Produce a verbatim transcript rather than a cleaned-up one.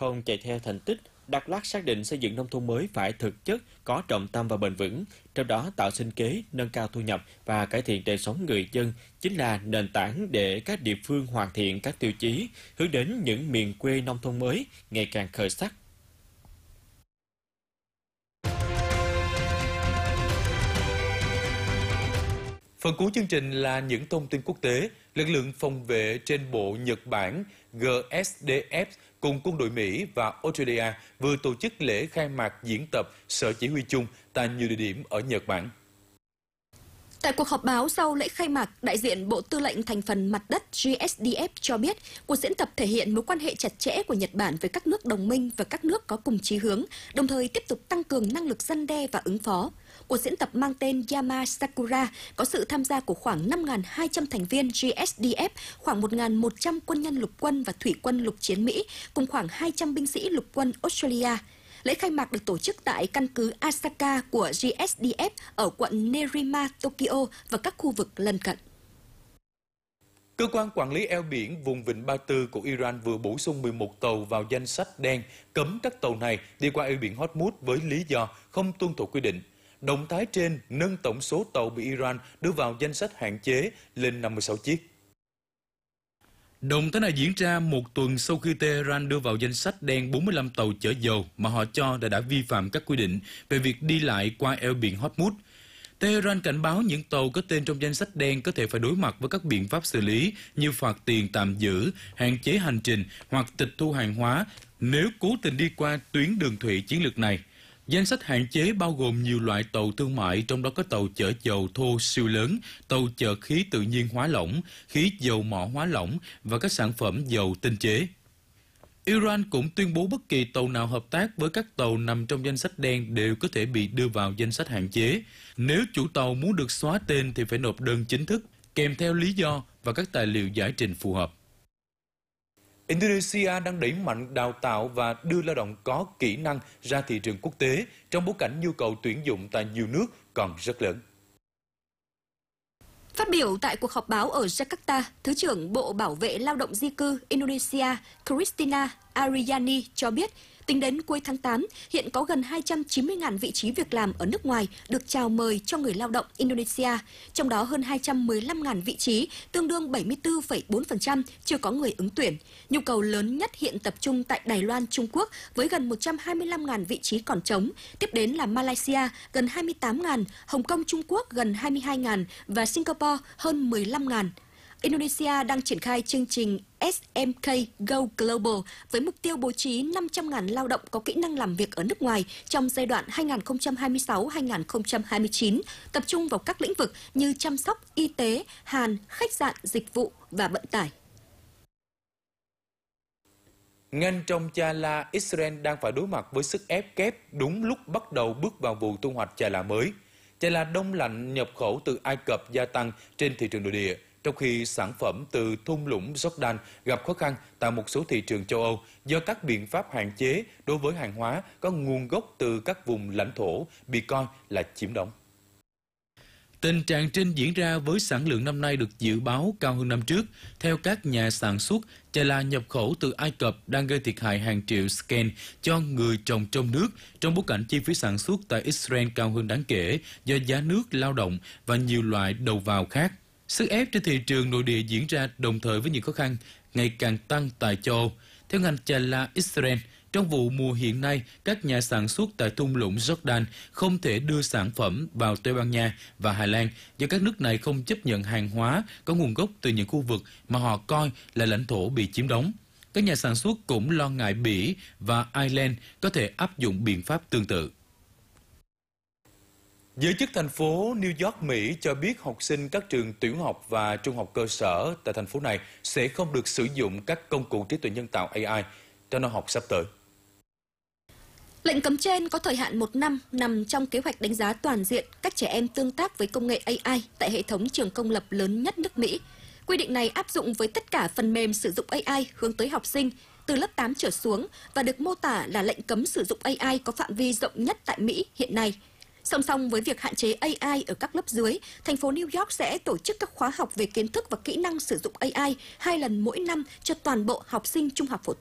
không chạy theo thành tích, Đắk Lắk xác định xây dựng nông thôn mới phải thực chất, có trọng tâm và bền vững, trong đó tạo sinh kế, nâng cao thu nhập và cải thiện đời sống người dân chính là nền tảng để các địa phương hoàn thiện các tiêu chí, hướng đến những miền quê nông thôn mới ngày càng khởi sắc. Phần cuối chương trình là những thông tin quốc tế. Lực lượng phòng vệ trên bộ Nhật Bản G S D F cùng quân đội Mỹ và Australia vừa tổ chức lễ khai mạc diễn tập sở chỉ huy chung tại nhiều địa điểm ở Nhật Bản. Tại cuộc họp báo sau lễ khai mạc, đại diện Bộ Tư lệnh Thành phần Mặt đất G S D F cho biết cuộc diễn tập thể hiện mối quan hệ chặt chẽ của Nhật Bản với các nước đồng minh và các nước có cùng chí hướng, đồng thời tiếp tục tăng cường năng lực răn đe và ứng phó. Cuộc diễn tập mang tên Yamasakura có sự tham gia của khoảng năm nghìn hai trăm thành viên G S D F, khoảng một nghìn một trăm quân nhân lục quân và thủy quân lục chiến Mỹ, cùng khoảng hai trăm binh sĩ lục quân Australia. Lễ khai mạc được tổ chức tại căn cứ Asaka của G S D F ở quận Nerima, Tokyo và các khu vực lân cận. Cơ quan quản lý eo biển vùng Vịnh Ba Tư của Iran vừa bổ sung mười một tàu vào danh sách đen, cấm các tàu này đi qua eo biển Hormuz với lý do không tuân thủ quy định. Động thái trên nâng tổng số tàu bị Iran đưa vào danh sách hạn chế lên năm mươi sáu chiếc. Động thái này diễn ra một tuần sau khi Tehran đưa vào danh sách đen bốn mươi lăm tàu chở dầu mà họ cho là đã vi phạm các quy định về việc đi lại qua eo biển Hormuz. Tehran cảnh báo những tàu có tên trong danh sách đen có thể phải đối mặt với các biện pháp xử lý như phạt tiền tạm giữ, hạn chế hành trình hoặc tịch thu hàng hóa nếu cố tình đi qua tuyến đường thủy chiến lược này. Danh sách hạn chế bao gồm nhiều loại tàu thương mại, trong đó có tàu chở dầu thô siêu lớn, tàu chở khí tự nhiên hóa lỏng, khí dầu mỏ hóa lỏng và các sản phẩm dầu tinh chế. Iran cũng tuyên bố bất kỳ tàu nào hợp tác với các tàu nằm trong danh sách đen đều có thể bị đưa vào danh sách hạn chế. Nếu chủ tàu muốn được xóa tên thì phải nộp đơn chính thức, kèm theo lý do và các tài liệu giải trình phù hợp. Indonesia đang đẩy mạnh đào tạo và đưa lao động có kỹ năng ra thị trường quốc tế trong bối cảnh nhu cầu tuyển dụng tại nhiều nước còn rất lớn. Phát biểu tại cuộc họp báo ở Jakarta, Thứ trưởng Bộ Bảo vệ Lao động Di cư Indonesia Christina Ariani cho biết, tính đến cuối tháng tám, hiện có gần hai trăm chín mươi nghìn vị trí việc làm ở nước ngoài được chào mời cho người lao động Indonesia, trong đó hơn hai trăm mười lăm nghìn vị trí, tương đương bảy mươi tư phẩy bốn phần trăm, chưa có người ứng tuyển. Nhu cầu lớn nhất hiện tập trung tại Đài Loan, Trung Quốc với gần một trăm hai mươi lăm nghìn vị trí còn trống, tiếp đến là Malaysia gần hai mươi tám nghìn, Hồng Kông, Trung Quốc gần hai mươi hai nghìn và Singapore hơn mười lăm nghìn. Indonesia đang triển khai chương trình S M K Go Global với mục tiêu bố trí năm trăm nghìn lao động có kỹ năng làm việc ở nước ngoài trong giai đoạn hai nghìn không trăm hai mươi sáu đến hai nghìn không trăm hai mươi chín, tập trung vào các lĩnh vực như chăm sóc, y tế, hàn, khách sạn, dịch vụ và vận tải. Ngành trồng chà là Israel đang phải đối mặt với sức ép kép đúng lúc bắt đầu bước vào vụ thu hoạch chà là mới. Chà là đông lạnh nhập khẩu từ Ai Cập gia tăng trên thị trường nội địa, trong khi sản phẩm từ thung lũng Jordan gặp khó khăn tại một số thị trường châu Âu do các biện pháp hạn chế đối với hàng hóa có nguồn gốc từ các vùng lãnh thổ bị coi là chiếm đóng. Tình trạng trên diễn ra với sản lượng năm nay được dự báo cao hơn năm trước. Theo các nhà sản xuất, chà là nhập khẩu từ Ai Cập đang gây thiệt hại hàng triệu shekel cho người trồng trong nước, trong bối cảnh chi phí sản xuất tại Israel cao hơn đáng kể do giá nước, lao động và nhiều loại đầu vào khác. Sức ép trên thị trường nội địa diễn ra đồng thời với những khó khăn ngày càng tăng tại châu Âu. Theo ngành chà là Israel, trong vụ mùa hiện nay, các nhà sản xuất tại thung lũng Jordan không thể đưa sản phẩm vào Tây Ban Nha và Hà Lan do các nước này không chấp nhận hàng hóa có nguồn gốc từ những khu vực mà họ coi là lãnh thổ bị chiếm đóng. Các nhà sản xuất cũng lo ngại Bỉ và Ireland có thể áp dụng biện pháp tương tự. Giới chức thành phố New York, Mỹ cho biết học sinh các trường tiểu học và trung học cơ sở tại thành phố này sẽ không được sử dụng các công cụ trí tuệ nhân tạo A I trong năm học sắp tới. Lệnh cấm trên có thời hạn một năm nằm trong kế hoạch đánh giá toàn diện cách trẻ em tương tác với công nghệ A I tại hệ thống trường công lập lớn nhất nước Mỹ. Quy định này áp dụng với tất cả phần mềm sử dụng A I hướng tới học sinh từ lớp tám trở xuống và được mô tả là lệnh cấm sử dụng A I có phạm vi rộng nhất tại Mỹ hiện nay. Song song với việc hạn chế A I ở các lớp dưới, thành phố New York sẽ tổ chức các khóa học về kiến thức và kỹ năng sử dụng A I hai lần mỗi năm cho toàn bộ học sinh trung học phổ thông.